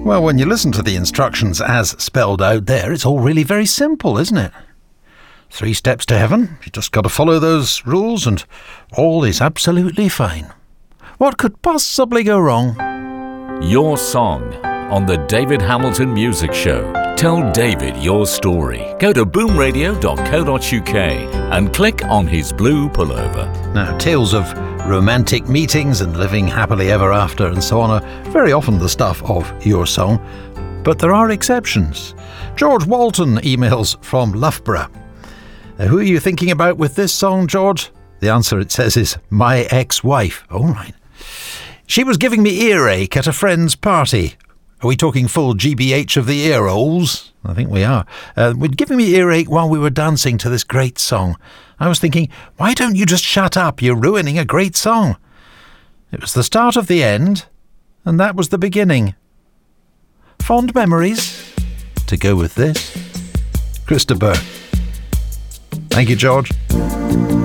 Well, when you listen to the instructions as spelled out there, it's all really very simple, isn't it? 3 steps to heaven. You just got to follow those rules and all is absolutely fine. What could possibly go wrong? Your song on the David Hamilton Music Show. Tell David your story. Go to boomradio.co.uk and click on his blue pullover. Now, tales of romantic meetings and living happily ever after and so on are very often the stuff of Your Song, but there are exceptions. George Walton emails from Loughborough. Now, who are you thinking about with this song, George? The answer, it says, is my ex-wife. All right. She was giving me earache at a friend's party. Are we talking full GBH of the ear holes? I think we are. Giving me earache while we were dancing to this great song. I was thinking, why don't you just shut up? You're ruining a great song. It was the start of the end, and that was the beginning. Fond memories to go with this. Christopher. Thank you, George.